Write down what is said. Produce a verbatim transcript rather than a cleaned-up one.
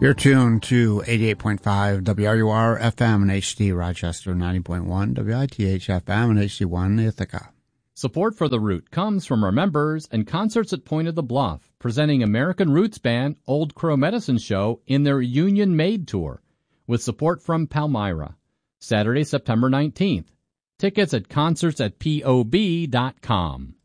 You're tuned to eighty-eight point five W R U R F M and H D Rochester, ninety point one W I T H F M and H D one Ithaca. Support for The Root comes from our members and Concerts at Point of the Bluff, presenting American Roots band Old Crow Medicine Show in their Union Made Tour, with support from Palmyra. Saturday, September nineteenth. Tickets at concerts at P O B dot com.